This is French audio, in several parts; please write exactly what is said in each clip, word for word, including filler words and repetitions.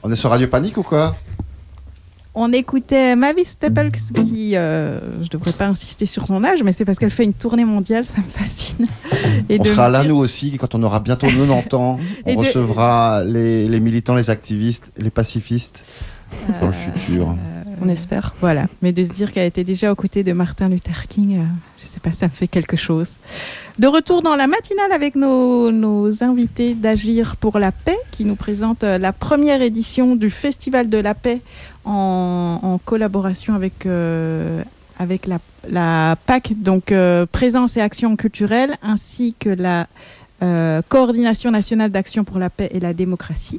On est sur Radio Panique ou quoi? On écoutait Mavis Staples qui, euh, je devrais pas insister sur son âge, mais c'est parce qu'elle fait une tournée mondiale, ça me fascine. Et on sera là dire... nous aussi, quand on aura bientôt quatre-vingt-dix ans, on de... recevra les, les militants, les activistes, les pacifistes euh, dans le futur. Euh, on espère. Voilà, mais de se dire qu'elle était déjà aux côtés de Martin Luther King, euh, je sais pas, ça me fait quelque chose. De retour dans la matinale avec nos, nos invités d'Agir pour la paix qui nous présentent la première édition du Festival de la paix en, en collaboration avec, euh, avec la, la P A C, donc euh, Présence et Action culturelle, ainsi que la euh, Coordination nationale d'action pour la paix et la démocratie.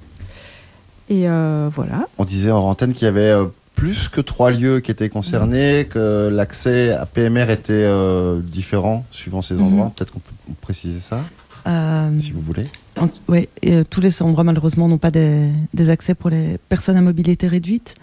Et euh, voilà. On disait en antenne qu'il y avait... Euh, plus que trois lieux qui étaient concernés, que l'accès à P M R était euh, différent suivant ces endroits. Mm-hmm. Peut-être qu'on peut préciser ça, euh, si vous voulez. Oui, euh, tous les endroits malheureusement n'ont pas des, des accès pour les personnes à mobilité réduite.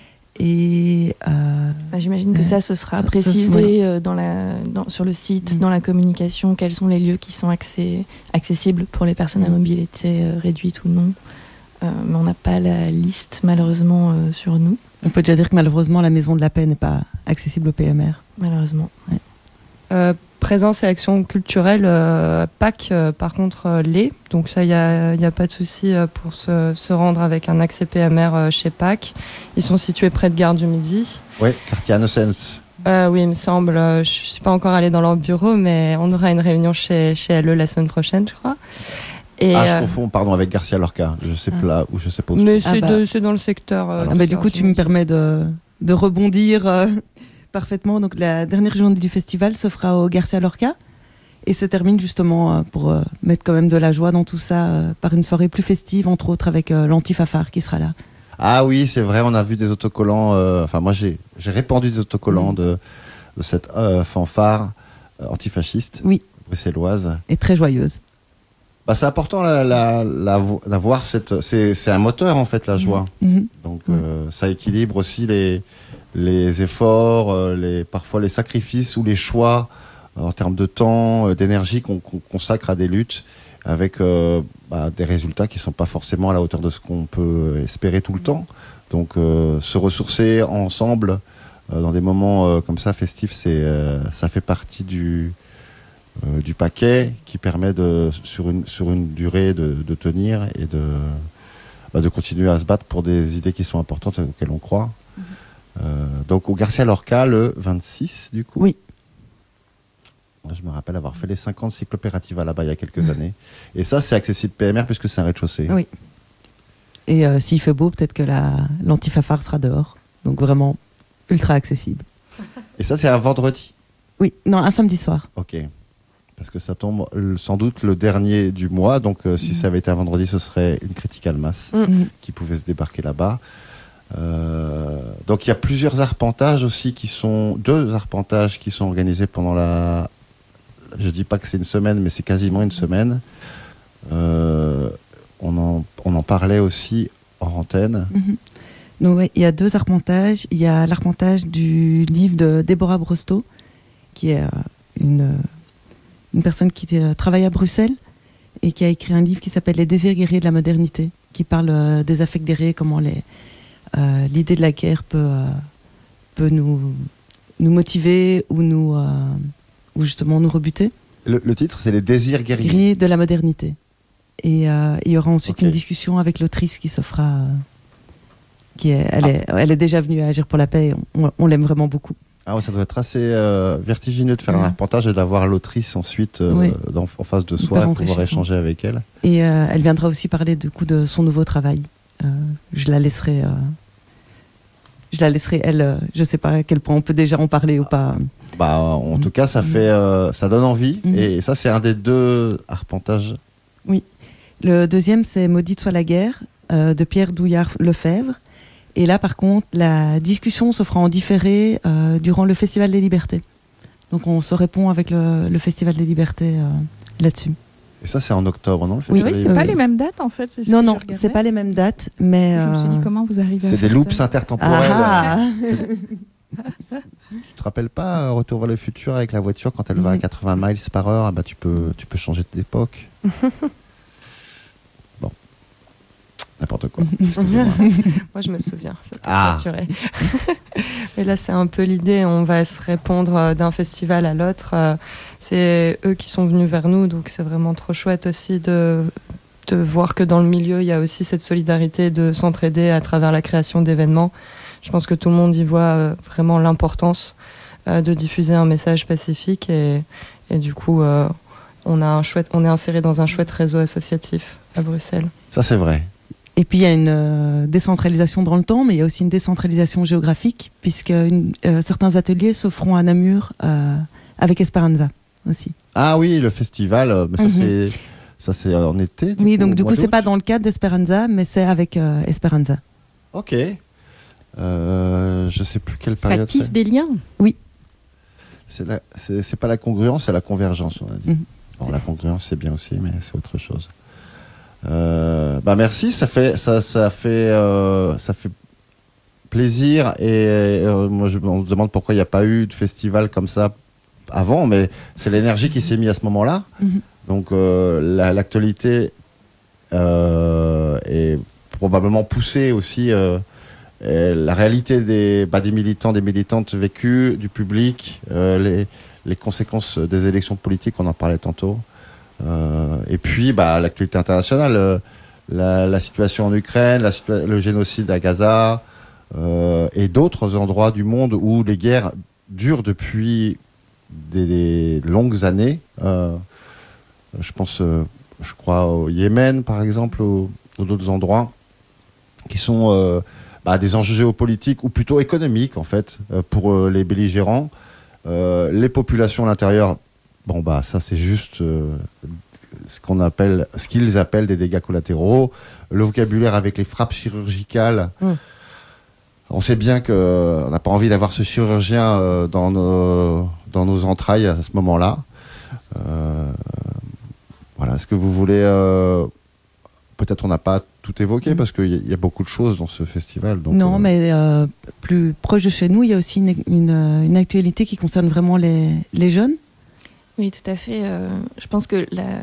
Et euh, bah, j'imagine que ça, ce sera ça, précisé ça, ouais. dans la, dans, sur le site, mmh. dans la communication, quels sont les lieux qui sont accès, accessibles pour les personnes mmh. à mobilité euh, réduite ou non. Euh, mais on n'a pas la liste malheureusement euh, sur nous. On peut déjà dire que malheureusement la Maison de la Paix n'est pas accessible au P M R. Malheureusement. Ouais. Euh, présence et action culturelle, euh, P A C euh, par contre euh, l'est. Donc ça, il n'y a, a pas de souci euh, pour se, se rendre avec un accès P M R euh, chez P A C. Ils sont situés près de Gare du Midi. Oui, quartier Innocence. Euh, oui, il me semble. Je ne suis pas encore allée dans leur bureau, mais on aura une réunion chez, chez L E la semaine prochaine, je crois. Et ah, je confonds, pardon, avec Garcia Lorca. Je sais ah. pas où, je sais pas où. Mais c'est, ah bah. dans le secteur. Euh, ah bah, du coup, tu me permets de, de rebondir euh, parfaitement. Donc, la dernière journée du festival se fera au Garcia Lorca et se termine justement euh, pour euh, mettre quand même de la joie dans tout ça euh, par une soirée plus festive, entre autres avec euh, l'Antifafar qui sera là. Ah oui, c'est vrai. On a vu des autocollants. Enfin, euh, moi, j'ai, j'ai répandu des autocollants mmh. de, de cette euh, fanfare euh, antifasciste oui. bruxelloise et très joyeuse. Bah, c'est important la, la, la, d'avoir cette. C'est, c'est un moteur en fait la joie. Mmh. Donc mmh. Euh, ça équilibre aussi les, les efforts, euh, les, parfois les sacrifices ou les choix euh, en termes de temps, euh, d'énergie qu'on, qu'on consacre à des luttes avec euh, bah, des résultats qui ne sont pas forcément à la hauteur de ce qu'on peut espérer tout le temps. Donc euh, se ressourcer ensemble euh, dans des moments euh, comme ça festifs, c'est, euh, ça fait partie du. Euh, du paquet qui permet de, sur, une, sur une durée de, de tenir et de, bah, de continuer à se battre pour des idées qui sont importantes auxquelles on croit. Mmh. Euh, donc au Garcia Lorca le vingt-six du coup. Oui. Moi, je me rappelle avoir fait les cinquante cyclopérativa là-bas il y a quelques mmh. années. Et ça c'est accessible P M R puisque c'est un rez-de-chaussée. Oui. Et euh, s'il fait beau, peut-être que la, l'antifafar sera dehors. Donc vraiment ultra accessible. Et ça c'est un vendredi? Oui, non, un samedi soir. Ok. Parce que ça tombe euh, sans doute le dernier du mois, donc euh, si mmh. ça avait été un vendredi, ce serait une criticale masse mmh. qui pouvait se débarquer là-bas. Euh, donc il y a plusieurs arpentages aussi qui sont, deux arpentages qui sont organisés pendant la, je dis pas que c'est une semaine, mais c'est quasiment une semaine. Euh, on, en, on en parlait aussi hors antenne. Mmh. Donc ouais, il y a deux arpentages. Il y a l'arpentage du livre de Déborah Brosto, qui est euh, une une personne qui euh, travaille à Bruxelles et qui a écrit un livre qui s'appelle Les désirs guerriers de la modernité, qui parle euh, des affects guerriers, comment les, euh, l'idée de la guerre peut, euh, peut nous, nous motiver ou, nous, euh, ou justement nous rebuter. Le, le titre, c'est Les désirs guerriers. Guerriers de la modernité. Et euh, il y aura ensuite okay. une discussion avec l'autrice qui se fera... Euh, qui est, elle, ah. est, elle est déjà venue à Agir pour la paix et on, on l'aime vraiment beaucoup. Ah ouais, ça doit être assez euh, vertigineux de faire ouais. un reportage et d'avoir l'autrice ensuite euh, oui. dans, en face de soi et pouvoir échanger avec elle. Et euh, elle viendra aussi parler du coup de son nouveau travail. Euh, je la laisserai, euh, je la laisserai elle. Euh, je sais pas à quel point on peut déjà en parler ou pas. Bah en mmh. tout cas, ça fait, euh, ça donne envie. Mmh. Et ça, c'est un des deux arpentages. Oui. Le deuxième, c'est Maudite soit la guerre euh, de Pierre Douillard-Lefebvre. Et là, par contre, la discussion se fera en différé euh, durant le Festival des Libertés. Donc, on se répond avec le, le Festival des Libertés euh, là-dessus. Et ça, c'est en octobre, non le Festival Oui, c'est des... pas les mêmes dates, en fait. C'est non, non, c'est pas les mêmes dates, mais... Je me suis dit, euh... comment vous arrivez c'est à faire ça? C'est des loops intertemporels. Ah Tu te rappelles pas Retour vers le futur avec la voiture, quand elle mmh. va à quatre-vingts miles par heure, bah, tu, peux, tu peux changer d'époque. Bon. n'importe quoi. Excusez-moi. Moi, je me souviens, ça peut Ah. rassurer. Et là, c'est un peu l'idée. On va se répondre d'un festival à l'autre. Euh, C'est eux qui sont venus vers nous, donc c'est vraiment trop chouette aussi de, de voir que dans le milieu, il y a aussi cette solidarité de s'entraider à travers la création d'événements. Je pense que tout le monde y voit euh, vraiment l'importance euh, de diffuser un message pacifique et, et du coup, euh, on, a un chouette, on est inséré dans un chouette réseau associatif à Bruxelles. Ça, c'est vrai. Et puis il y a une euh, décentralisation dans le temps, mais il y a aussi une décentralisation géographique, puisque une, euh, certains ateliers se feront à Namur euh, avec Esperanza aussi. Ah oui, le festival, euh, mais ça, Mhm. c'est, ça, c'est en été. Oui, donc au du mois coup, c'est d'août pas dans le cadre d'Esperanza, mais c'est avec euh, Esperanza. Ok. Euh, je sais plus quelle Ça période tisse c'est. des liens. C'est, la- c'est, c'est pas la congruence, c'est la convergence, on a dit. Mhm. Bon, la congruence, c'est bien aussi, mais c'est autre chose. Euh, bah merci, ça fait, ça, ça fait, euh, ça fait plaisir. Et euh, moi, je on se demande pourquoi il n'y a pas eu de festival comme ça avant, mais c'est l'énergie qui s'est mise à ce moment-là. Mhm. Donc euh, la- l'actualité euh, est probablement poussée aussi. euh, et la réalité des, bah, des militants, des militantes vécues, du public, euh, les, les conséquences des élections politiques, on en parlait tantôt. Euh, et puis bah, l'actualité internationale, euh, la, la situation en Ukraine, la situa- le génocide à Gaza euh, et d'autres endroits du monde où les guerres durent depuis des, des longues années. Euh, je pense, euh, je crois au Yémen par exemple, ou ou d'autres endroits qui sont euh, bah, des enjeux géopolitiques ou plutôt économiques en fait euh, pour euh, les belligérants. Euh, les populations à l'intérieur, bon bah ça c'est juste euh, ce qu'on appelle, ce qu'ils appellent des dégâts collatéraux. Le vocabulaire avec les frappes chirurgicales. Mm. On sait bien que on n'a pas envie d'avoir ce chirurgien euh, dans nos dans nos entrailles à ce moment-là. Euh, voilà. Est-ce que vous voulez euh, peut-être on n'a pas tout évoqué Mm. parce qu'il y, a- il y a beaucoup de choses dans ce festival. Donc, non, euh, mais euh, plus proche de chez nous, il y a aussi une, une, euh, une actualité qui concerne vraiment les, les jeunes. Oui, tout à fait. Euh, je pense que la,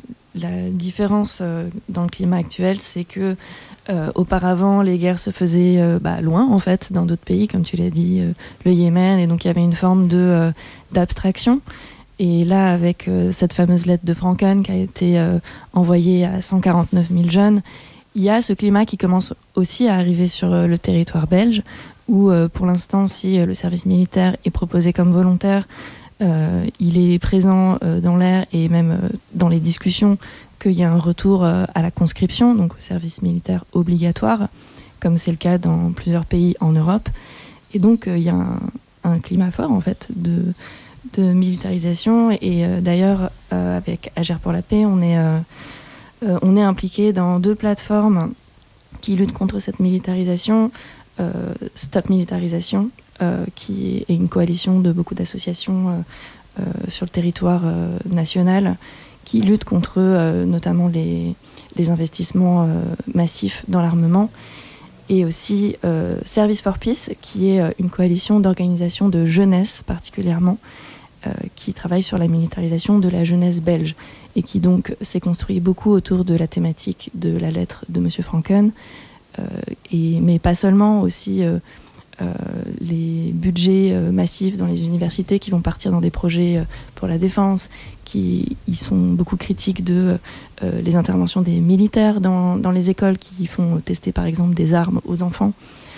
la différence euh, dans le climat actuel, c'est que euh, auparavant, les guerres se faisaient euh, bah, loin, en fait, dans d'autres pays, comme tu l'as dit, euh, le Yémen, et donc il y avait une forme de euh, d'abstraction. Et là, avec euh, cette fameuse lettre de Franken qui a été euh, envoyée à cent quarante-neuf mille jeunes, il y a ce climat qui commence aussi à arriver sur euh, le territoire belge, où euh, pour l'instant, si euh, le service militaire est proposé comme volontaire, euh, il est présent euh, dans l'air et même euh, dans les discussions qu'il y a un retour euh, à la conscription, donc au service militaire obligatoire, comme c'est le cas dans plusieurs pays en Europe. Et donc, euh, il y a un, un climat fort, en fait, de, de militarisation. Et euh, d'ailleurs, euh, avec Agir pour la paix, on est, euh, euh, on est impliqué dans deux plateformes qui luttent contre cette militarisation. Euh, Stop Militarisation, euh, qui est une coalition de beaucoup d'associations euh, euh, sur le territoire euh, national qui luttent contre euh, notamment les, les investissements euh, massifs dans l'armement, et aussi euh, Service for Peace, qui est euh, une coalition d'organisations de jeunesse particulièrement, euh, qui travaille sur la militarisation de la jeunesse belge, et qui donc s'est construit beaucoup autour de la thématique de la lettre de M. Franken, euh, et, mais pas seulement, aussi euh, euh, les budgets euh, massifs dans les universités qui vont partir dans des projets euh, pour la défense, qui ils sont beaucoup critiques de euh, les interventions des militaires dans, dans les écoles qui font tester par exemple des armes aux enfants,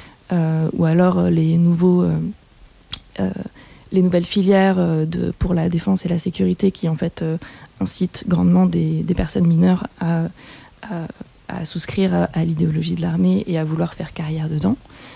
euh, ou alors euh, les nouveaux euh, euh, les nouvelles filières euh, de, pour la défense et la sécurité qui en fait euh, incitent grandement des, des personnes mineures à, à, à souscrire à, à l'idéologie de l'armée et à vouloir faire carrière dedans.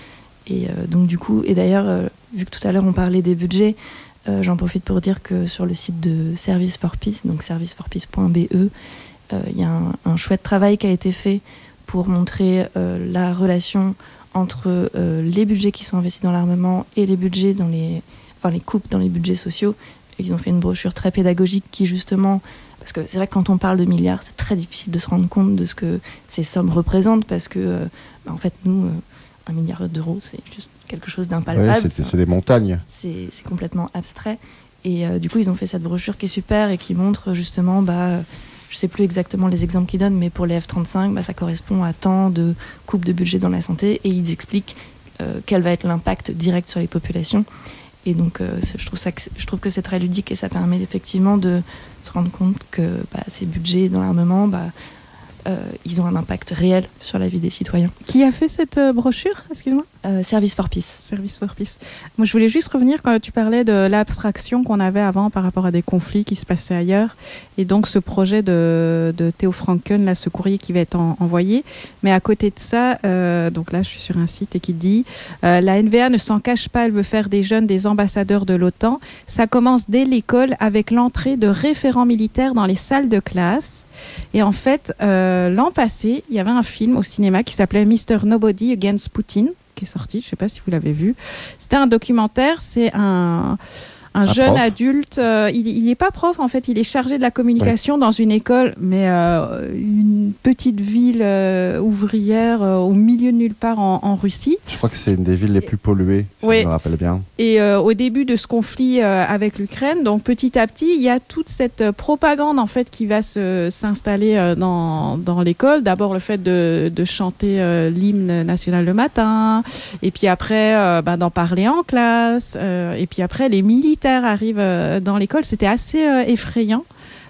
Et euh, donc du coup, et d'ailleurs, euh, vu que tout à l'heure on parlait des budgets, euh, j'en profite pour dire que sur le site de Service for Peace, donc service for peace point b e, euh, il y a un, un chouette travail qui a été fait pour montrer euh, la relation entre euh, les budgets qui sont investis dans l'armement et les budgets dans les, enfin les coupes dans les budgets sociaux. Et ils ont fait une brochure très pédagogique qui justement, parce que c'est vrai que quand on parle de milliards, c'est très difficile de se rendre compte de ce que ces sommes représentent, parce que euh, bah, en fait nous, euh, un milliard d'euros, c'est juste quelque chose d'impalpable. ouais, c'est, c'est des montagnes. C'est, c'est complètement abstrait. Et euh, du coup, ils ont fait cette brochure qui est super et qui montre justement bah, je ne sais plus exactement les exemples qu'ils donnent, mais pour les F trente-cinq, bah, ça correspond à tant de coupes de budget dans la santé, et ils expliquent euh, quel va être l'impact direct sur les populations. Et donc, euh, je, trouve ça que je trouve que c'est très ludique, et ça permet effectivement de se rendre compte que bah, ces budgets dans l'armement, bah, euh, ils ont un impact réel sur la vie des citoyens. Qui a fait cette euh, brochure, excuse-moi euh, Service for Peace. Service for Peace. Moi, je voulais juste revenir quand tu parlais de l'abstraction qu'on avait avant par rapport à des conflits qui se passaient ailleurs. Et donc, ce projet de, de Theo Franken, là, ce courrier qui va être en, envoyé. Mais à côté de ça, euh, donc là, je suis sur un site et qui dit euh, la N V A ne s'en cache pas, elle veut faire des jeunes des ambassadeurs de l'OTAN. Ça commence dès l'école avec l'entrée de référents militaires dans les salles de classe. Et en fait, euh, l'an passé, il y avait un film au cinéma qui s'appelait mister Nobody Against Putin, qui est sorti, je ne sais pas si vous l'avez vu. C'était un documentaire, c'est un... Un, un jeune prof. adulte, euh, il n'est pas prof en fait, il est chargé de la communication ouais. dans une école, mais euh, une petite ville euh, ouvrière euh, au milieu de nulle part en, en Russie. Je crois que c'est une des villes les plus polluées, si ouais. je me rappelle bien. Et euh, au début de ce conflit euh, avec l'Ukraine, donc petit à petit, il y a toute cette propagande en fait qui va se, s'installer euh, dans, dans l'école. D'abord le fait de, de chanter euh, l'hymne national le matin, et puis après euh, bah, d'en parler en classe, euh, et puis après les militaires arrivent euh, dans l'école, c'était assez euh, effrayant.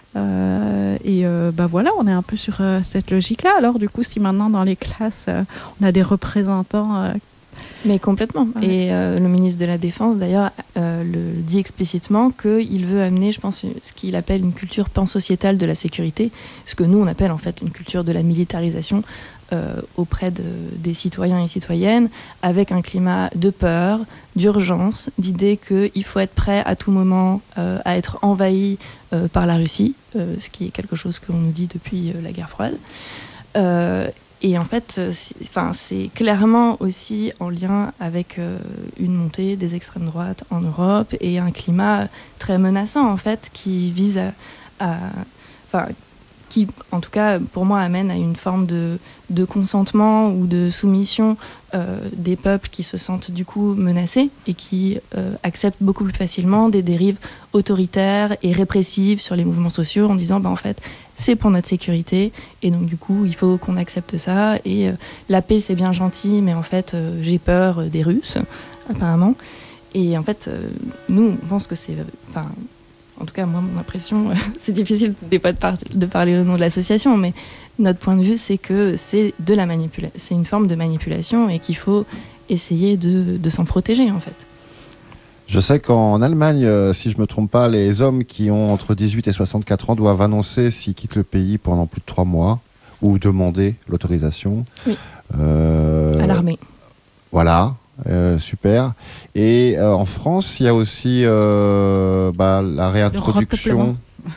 Euh, et euh, bah voilà, on est un peu sur euh, cette logique-là. Alors du coup, si maintenant dans les classes, euh, on a des représentants... Euh... Mais complètement. Ouais. Et euh, le ministre de la Défense, d'ailleurs, euh, le dit explicitement qu'il veut amener, je pense, ce qu'il appelle une culture pansociétale de la sécurité, ce que nous, on appelle en fait une culture de la militarisation, Euh, auprès de, des citoyens et citoyennes, avec un climat de peur, d'urgence, d'idée qu'il faut être prêt à tout moment euh, à être envahi euh, par la Russie, euh, ce qui est quelque chose qu'on nous dit depuis euh, la guerre froide. Euh, et en fait, c'est, c'est clairement aussi en lien avec euh, une montée des extrêmes droites en Europe et un climat très menaçant, en fait, qui vise à... à enfin, qui, en tout cas, pour moi, amène à une forme de, de consentement ou de soumission euh, des peuples qui se sentent du coup menacés et qui euh, acceptent beaucoup plus facilement des dérives autoritaires et répressives sur les mouvements sociaux en disant, bah, en fait, c'est pour notre sécurité et donc du coup, il faut qu'on accepte ça. Et euh, la paix, c'est bien gentil, mais en fait, euh, j'ai peur des Russes, apparemment. Et en fait, euh, nous, on pense que c'est... Enfin, en tout cas, moi, mon impression, c'est difficile des fois de, par- de parler au nom de l'association, mais notre point de vue, c'est que c'est de la manipula- c'est une forme de manipulation et qu'il faut essayer de, de s'en protéger, en fait. Je sais qu'en Allemagne, euh, si je ne me trompe pas, les hommes qui ont entre dix-huit et soixante-quatre ans doivent annoncer s'ils quittent le pays pendant plus de trois mois ou demander l'autorisation. Oui. Euh, à l'armée. Voilà. Euh, super. Et euh, en France, il y a aussi euh, bah, la réintroduction,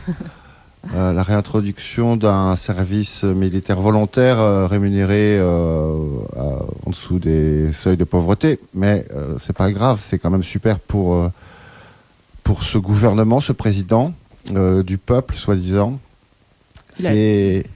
euh, la réintroduction d'un service militaire volontaire euh, rémunéré euh, à, en dessous des seuils de pauvreté. Mais euh, c'est pas grave, c'est quand même super pour euh, pour ce gouvernement, ce président euh, du peuple, soi-disant. C'est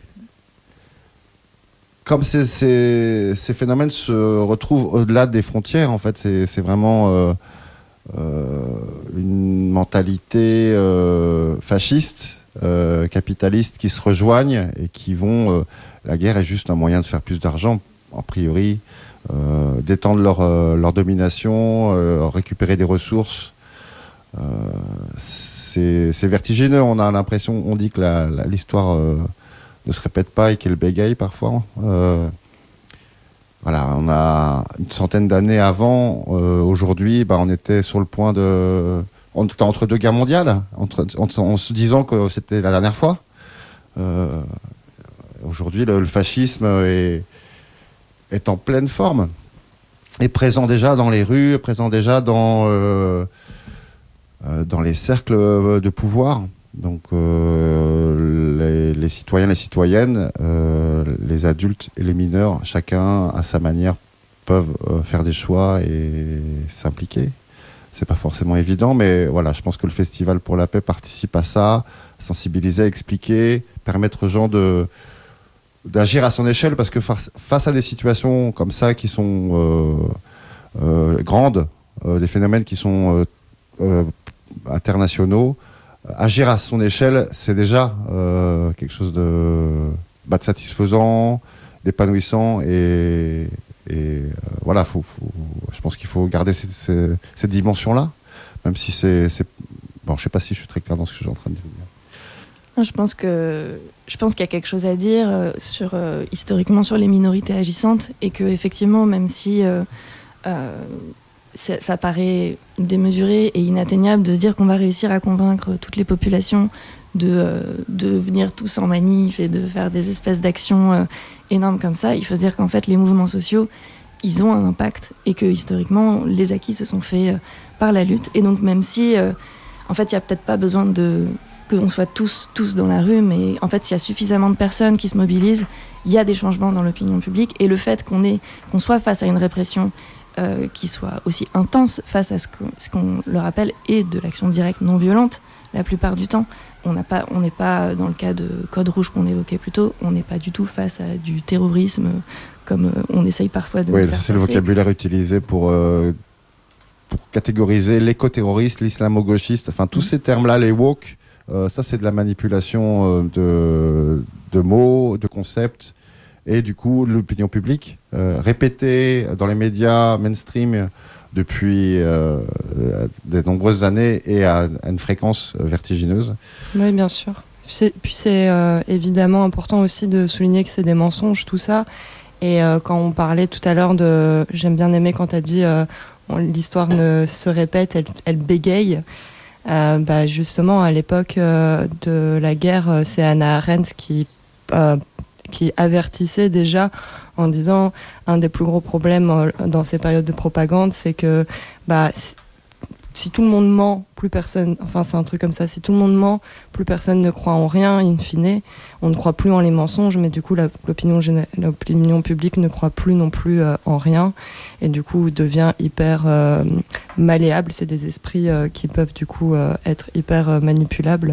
Comme ces, ces, ces phénomènes se retrouvent au-delà des frontières, en fait, c'est, c'est vraiment euh, euh, une mentalité euh, fasciste, euh, capitaliste qui se rejoignent et qui vont... Euh, la guerre est juste un moyen de faire plus d'argent, a priori, euh, d'étendre leur, euh, leur domination, euh, récupérer des ressources. Euh, c'est, c'est vertigineux, on a l'impression, on dit que la, la, l'histoire... Euh, ne se répète pas et qu'elle bégaye parfois. Euh, voilà, on a une centaine d'années avant, euh, aujourd'hui, bah, on était sur le point de... On était entre deux guerres mondiales, entre, en, en se disant que c'était la dernière fois. Euh, aujourd'hui, le, le fascisme est, est en pleine forme, est présent déjà dans les rues, est présent déjà dans, euh, euh, dans les cercles de pouvoir. Donc euh, les, les citoyens, les citoyennes, euh, les adultes et les mineurs, chacun à sa manière peuvent euh, faire des choix et s'impliquer. C'est pas forcément évident, mais voilà, je pense que le Festival pour la paix participe à ça, sensibiliser, expliquer, permettre aux gens de d'agir à son échelle, parce que face, face à des situations comme ça qui sont euh, euh, grandes, euh, des phénomènes qui sont euh, euh, internationaux. agir à son échelle, c'est déjà euh, quelque chose de, bah, de satisfaisant, d'épanouissant et, et euh, voilà, faut, faut, je pense qu'il faut garder cette, cette, cette dimension-là, même si c'est, c'est... Bon, je sais pas si je suis très clair dans ce que je suis en train de dire. Je pense que je pense qu'il y a quelque chose à dire euh, sur euh, historiquement sur les minorités agissantes et que effectivement, même si euh, euh, ça paraît démesuré et inatteignable de se dire qu'on va réussir à convaincre toutes les populations de, euh, de venir tous en manif et de faire des espèces d'actions euh, énormes comme ça, il faut se dire qu'en fait les mouvements sociaux, ils ont un impact et que historiquement les acquis se sont faits euh, par la lutte. Et donc même si euh, en fait il n'y a peut-être pas besoin de qu'on soit tous, tous dans la rue, mais en fait s'il y a suffisamment de personnes qui se mobilisent, il y a des changements dans l'opinion publique. Et le fait qu'on ait, qu'on soit face à une répression Euh, qui soit aussi intense face à ce, que, ce qu'on leur appelle et de l'action directe non violente la plupart du temps. On n'a pas, on n'est pas dans le cas de Code Rouge qu'on évoquait plus tôt, on n'est pas du tout face à du terrorisme comme euh, on essaye parfois de oui, nous faire c'est passer. le vocabulaire utilisé pour, euh, pour catégoriser l'éco-terroriste, l'islamo-gauchiste, enfin tous ces termes-là, les woke, euh, ça c'est de la manipulation euh, de, de mots, de concepts. Et du coup, l'opinion publique, euh, répétée dans les médias mainstream depuis euh, de nombreuses années et à, à une fréquence vertigineuse. Oui, bien sûr. C'est, puis c'est euh, évidemment important aussi de souligner que c'est des mensonges, tout ça. Et euh, quand on parlait tout à l'heure de... J'aime bien aimer quand tu as dit euh, on, l'histoire ne se répète, elle, elle bégaye. Euh, bah, justement, à l'époque euh, de la guerre, c'est Hannah Arendt qui... Euh, qui avertissait déjà en disant un des plus gros problèmes dans ces périodes de propagande, c'est que bah, si, si tout le monde ment, plus personne, enfin c'est un truc comme ça, si tout le monde ment, plus personne ne croit en rien, in fine, on ne croit plus en les mensonges, mais du coup la, l'opinion, l'opinion publique ne croit plus non plus euh, en rien, et du coup devient hyper euh, malléable, c'est des esprits euh, qui peuvent du coup euh, être hyper euh, manipulables.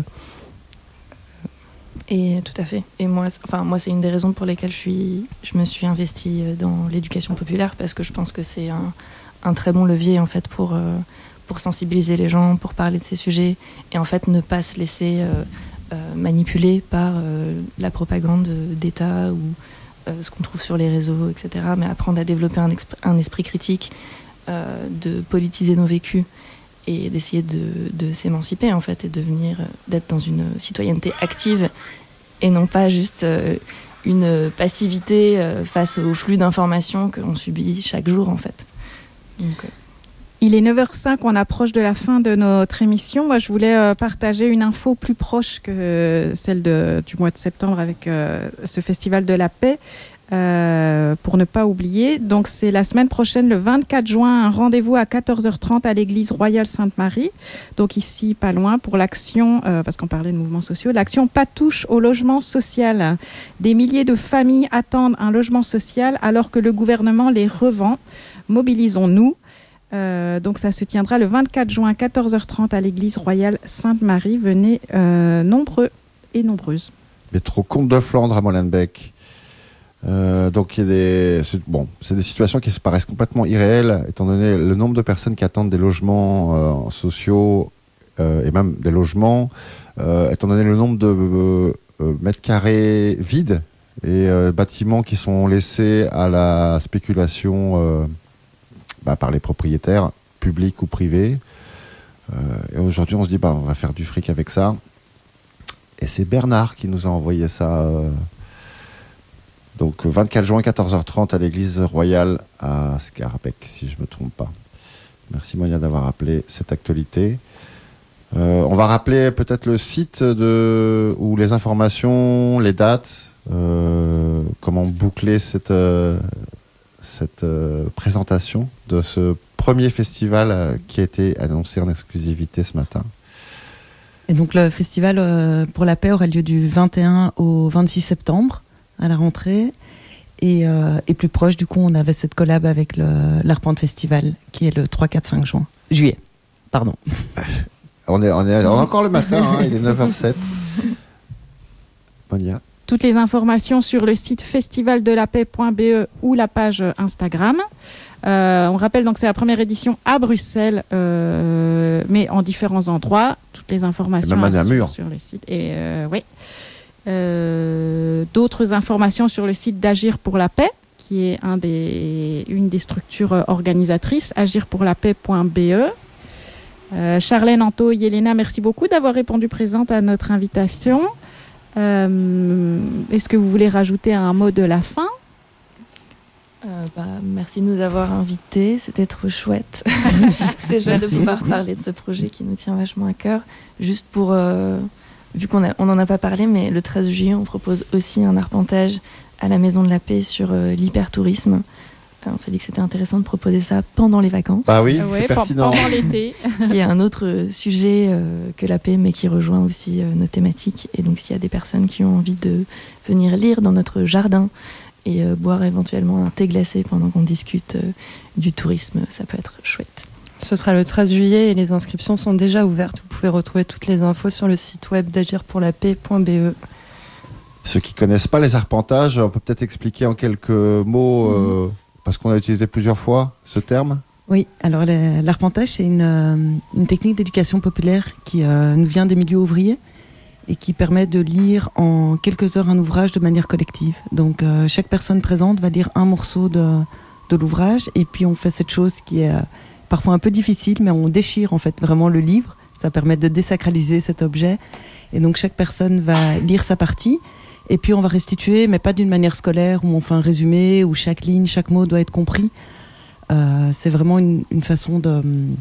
Et tout à fait. Et moi, enfin moi, c'est une des raisons pour lesquelles je suis, je me suis investie dans l'éducation populaire parce que je pense que c'est un, un très bon levier en fait pour euh, pour sensibiliser les gens, pour parler de ces sujets et en fait ne pas se laisser euh, euh, manipuler par euh, la propagande d'État ou euh, ce qu'on trouve sur les réseaux, et cetera. Mais apprendre à développer un, exp- un esprit critique, euh, de politiser nos vécus. Et d'essayer de, de s'émanciper en fait et de devenir, d'être dans une citoyenneté active et non pas juste euh, une passivité euh, face au flux d'informations qu'on subit chaque jour en fait. Donc, euh... Il est neuf heures cinq, on approche de la fin de notre émission. Moi je voulais euh, partager une info plus proche que celle de, du mois de septembre avec euh, ce festival de la paix. Euh, pour ne pas oublier, donc c'est la semaine prochaine, le vingt-quatre juin, un rendez-vous à quatorze heures trente à l'église Royale Sainte-Marie, donc ici pas loin, pour l'action, euh, parce qu'on parlait de mouvements sociaux, l'action Pas touche au logement social. Des milliers de familles attendent un logement social alors que le gouvernement les revend. Mobilisons-nous. Euh, donc ça se tiendra le vingt-quatre juin, quatorze heures trente à l'église Royale Sainte-Marie. Venez euh, nombreux et nombreuses. Métro Comte de Flandre à Molenbeek. Euh, donc il y a des, c'est, bon, c'est des situations qui se paraissent complètement irréelles, étant donné le nombre de personnes qui attendent des logements euh, sociaux euh, et même des logements, euh, étant donné le nombre de euh, euh, mètres carrés vides et euh, bâtiments qui sont laissés à la spéculation euh, bah, par les propriétaires, publics ou privés. Euh, et aujourd'hui, on se dit, bah, on va faire du fric avec ça. Et c'est Bernard qui nous a envoyé ça. Euh, Donc vingt-quatre juin, quatorze heures trente à l'église royale à Scarbeck, si je ne me trompe pas. Merci Monia d'avoir rappelé cette actualité. Euh, on va rappeler peut-être le site de, où les informations, les dates, euh, comment boucler cette, euh, cette euh, présentation de ce premier festival euh, qui a été annoncé en exclusivité ce matin. Et donc le festival euh, pour la paix aura lieu du vingt et un au vingt-six septembre. À la rentrée et, euh, et plus proche du coup on avait cette collab avec le, l'Arpente Festival qui est le trois, quatre, cinq juin juillet pardon on est, on est, on est encore le matin hein, il est neuf heures sept. Monia. Toutes les informations sur le site festival de la paix point b e ou la page Instagram. Euh, on rappelle donc c'est la première édition à Bruxelles, euh, mais en différents endroits. Toutes les informations à sur, sur le site. Et euh, oui. Euh, d'autres informations sur le site d'Agir pour la paix, qui est un des, une des structures organisatrices, agir pour la paix point b e. Euh, Charlène, Anto, Yelena, merci beaucoup d'avoir répondu présente à notre invitation. Euh, est-ce que vous voulez rajouter un mot de la fin? Euh, bah, merci de nous avoir invités, c'était trop chouette. C'est chouette de pouvoir parler de ce projet qui nous tient vachement à cœur. Juste pour, euh, vu qu'on a, on n'en a pas parlé, mais le treize juillet, on propose aussi un arpentage à la Maison de la Paix sur euh, l'hypertourisme. Euh, on s'est dit que c'était intéressant de proposer ça pendant les vacances. Bah oui, ouais, c'est pertinent. Pendant l'été. Qui est un autre sujet euh, que la paix, mais qui rejoint aussi euh, nos thématiques. Et donc, s'il y a des personnes qui ont envie de venir lire dans notre jardin, et euh, boire éventuellement un thé glacé pendant qu'on discute euh, du tourisme, ça peut être chouette. Ce sera le treize juillet et les inscriptions sont déjà ouvertes. Vous pouvez retrouver toutes les infos sur le site web d'agir pour la paix point b e. Ceux qui ne connaissent pas les arpentages, on peut peut-être expliquer en quelques mots, euh, parce qu'on a utilisé plusieurs fois ce terme. Oui, alors l'arpentage, c'est une, euh, une technique d'éducation populaire qui euh, nous vient des milieux ouvriers et qui permet de lire en quelques heures un ouvrage de manière collective. Donc euh, chaque personne présente va lire un morceau de, de l'ouvrage, et puis on fait cette chose qui est euh, parfois un peu difficile, mais on déchire en fait vraiment le livre. Ça permet de désacraliser cet objet, et donc chaque personne va lire sa partie, et puis on va restituer, mais pas d'une manière scolaire où on fait un résumé, où chaque ligne, chaque mot doit être compris. Euh, c'est vraiment une, une façon de,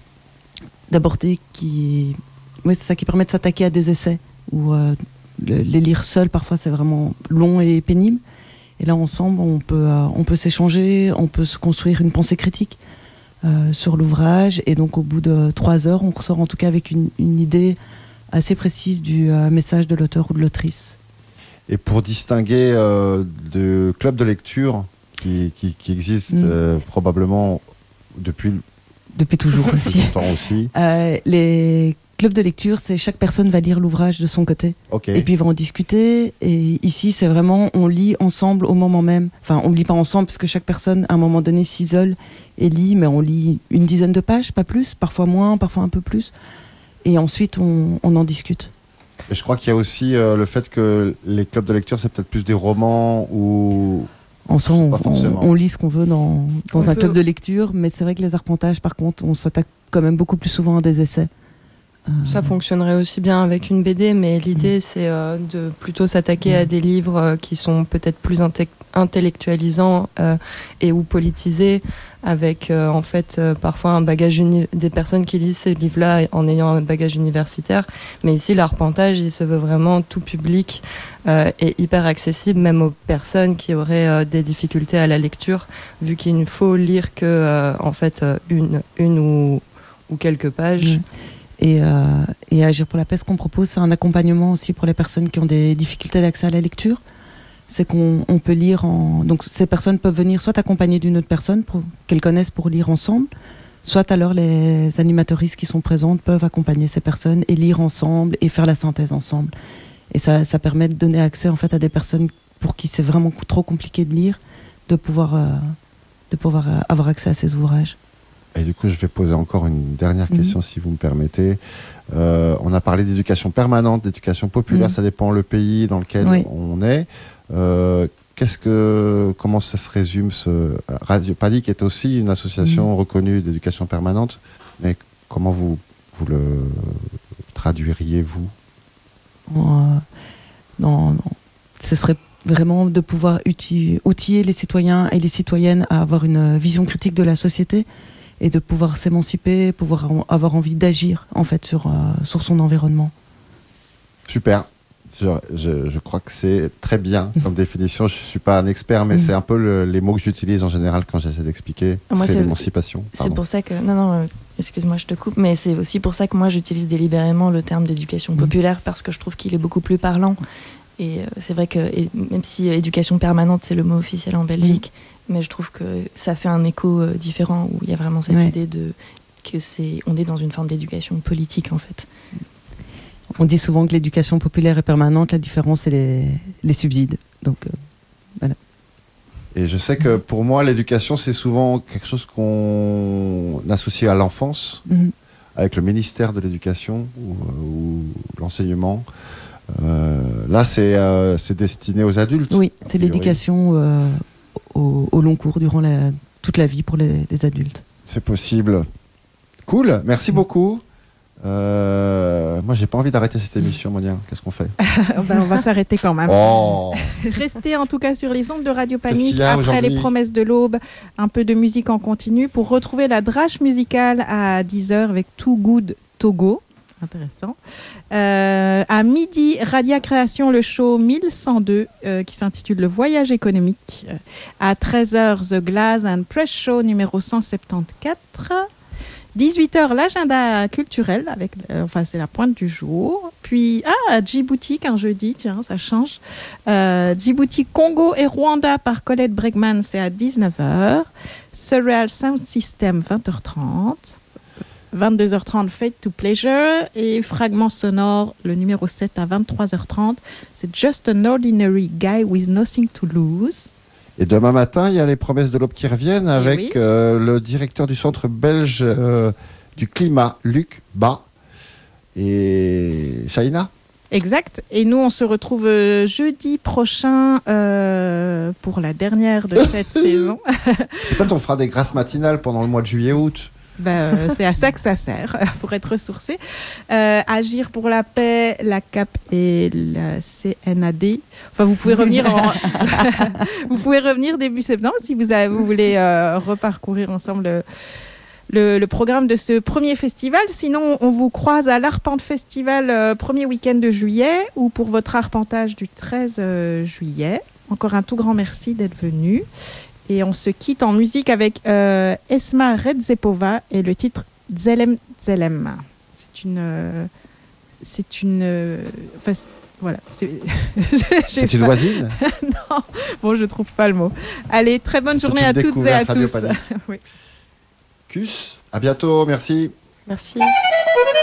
d'aborder qui... Ouais, c'est ça qui permet de s'attaquer à des essais, où euh, le, les lire seuls, parfois c'est vraiment long et pénible. Et là, ensemble, on peut, euh, on peut s'échanger, on peut se construire une pensée critique euh, sur l'ouvrage. Et donc, au bout de trois heures, on ressort en tout cas avec une, une idée assez précise du euh, message de l'auteur ou de l'autrice. Et pour distinguer euh, de clubs de lecture qui, qui, qui existent mmh. euh, probablement depuis... Depuis toujours aussi. Depuis longtemps aussi. Euh, les clubs de lecture, c'est chaque personne va lire l'ouvrage de son côté. Okay. Et puis ils vont en discuter. Et ici, c'est vraiment, on lit ensemble au moment même. Enfin, on ne lit pas ensemble parce que chaque personne, à un moment donné, s'isole et lit. Mais on lit une dizaine de pages, pas plus. Parfois moins, parfois un peu plus. Et ensuite, on, on en discute. Et je crois qu'il y a aussi euh, le fait que les clubs de lecture, c'est peut-être plus des romans ou... En soi, on, on, on lit ce qu'on veut dans, dans un peut... club de lecture, mais c'est vrai que les arpentages, par contre, on s'attaque quand même beaucoup plus souvent à des essais. Euh... Ça fonctionnerait aussi bien avec une B D, mais l'idée, mmh. c'est euh, de plutôt s'attaquer mmh. à des livres euh, qui sont peut-être plus inte- intellectualisants euh, et ou politisés, avec euh, en fait euh, parfois un bagage uni- des personnes qui lisent ces livres-là en ayant un bagage universitaire. Mais ici, l'arpentage, il se veut vraiment tout public euh, et hyper accessible, même aux personnes qui auraient euh, des difficultés à la lecture, vu qu'il ne faut lire que euh, en fait une, une ou, ou quelques pages. Mmh. Et, euh, et Agir pour la paix, ce qu'on propose, c'est un accompagnement aussi pour les personnes qui ont des difficultés d'accès à la lecture. C'est qu'on on peut lire en... Donc ces personnes peuvent venir soit accompagnées d'une autre personne pour, qu'elles connaissent pour lire ensemble, soit alors les animatoristes qui sont présentes peuvent accompagner ces personnes et lire ensemble et faire la synthèse ensemble. Et ça, ça permet de donner accès en fait à des personnes pour qui c'est vraiment trop compliqué de lire, de pouvoir, euh, de pouvoir euh, avoir accès à ces ouvrages. Et du coup, je vais poser encore une dernière question, mmh. si vous me permettez. Euh, on a parlé d'éducation permanente, d'éducation populaire, mmh. ça dépend le pays dans lequel oui. on est. Euh, qu'est-ce que, comment ça se résume ce Radio Palique est aussi une association mmh. reconnue d'éducation permanente, mais comment vous, vous le traduiriez-vous ? euh, non, non, ce serait vraiment de pouvoir outiller, outiller les citoyens et les citoyennes à avoir une vision critique de la société et de pouvoir s'émanciper, pouvoir avoir envie d'agir en fait sur, euh, sur son environnement. Super. Je, je, je crois que c'est très bien comme définition. Je ne suis pas un expert, mais mmh. c'est un peu le, les mots que j'utilise en général quand j'essaie d'expliquer. Moi, c'est, c'est l'émancipation. C'est pour ça que... Non, non, euh, excuse-moi, je te coupe, mais c'est aussi pour ça que moi, j'utilise délibérément le terme d'éducation mmh. populaire, parce que je trouve qu'il est beaucoup plus parlant. Et euh, c'est vrai que, et même si euh, éducation permanente, c'est le mot officiel en Belgique, mmh. mais je trouve que ça fait un écho euh, différent, où il y a vraiment cette ouais. idée de que c'est... On est dans une forme d'éducation politique, en fait. On dit souvent que l'éducation populaire est permanente, la différence c'est les, les subsides. Donc euh, voilà. Et je sais que pour moi, l'éducation, c'est souvent quelque chose qu'on associe à l'enfance, mmh. avec le ministère de l'éducation ou, ou l'enseignement. Euh, là, c'est euh, c'est destiné aux adultes. Oui, c'est l'éducation euh, au, au long cours, durant la, toute la vie pour les, les adultes. C'est possible. Cool, merci mmh. beaucoup. Euh, moi, j'ai pas envie d'arrêter cette émission, Monia. Qu'est-ce qu'on fait? Ben, on va s'arrêter quand même. Oh. Restez en tout cas sur les ondes de Radio Panique après les promesses de l'aube, un peu de musique en continu pour retrouver la drache musicale à dix heures avec Too Good Togo. Intéressant. Euh, à midi, Radia Création, le show mille cent deux euh, qui s'intitule Le Voyage économique. Euh, à treize heures, The Glass and Press Show numéro cent soixante-quatorze. dix-huit heures, l'agenda culturel, avec, euh, enfin c'est la pointe du jour. Puis, ah, Djibouti, un jeudi, tiens, ça change. Euh, Djibouti, Congo et Rwanda par Colette Bregman, c'est à dix-neuf heures. Surreal Sound System, vingt heures trente. vingt-deux heures trente, Fade to Pleasure. Et Fragment sonore, le numéro sept à vingt-trois heures trente. C'est Just an Ordinary Guy with Nothing to Lose. Et demain matin, il y a les promesses de l'aube qui reviennent avec oui. euh, le directeur du centre belge euh, du climat, Luc Bas, et Shaina. Exact. Et nous, on se retrouve euh, jeudi prochain euh, pour la dernière de cette saison. Peut-être on fera des grâces matinales pendant le mois de juillet-août. Ben, euh, c'est à ça que ça sert, pour être ressourcé. Euh, Agir pour la paix, la C A P et la C N A D. Enfin, vous pouvez revenir, en... vous pouvez revenir début septembre si vous, avez, vous voulez euh, reparcourir ensemble le, le, le programme de ce premier festival. Sinon, on vous croise à l'Arpente Festival euh, premier week-end de juillet ou pour votre arpentage du treize euh, juillet. Encore un tout grand merci d'être venu. Et on se quitte en musique avec euh, Esma Redzepova et le titre Zelem Zelem. C'est une... Euh, c'est une... Euh, enfin, c'est, voilà. C'est, c'est une voisine. Non, bon, je trouve pas le mot. Allez, très bonne c'est journée à toutes et à tous. Oui. Cus, à bientôt, merci. Merci.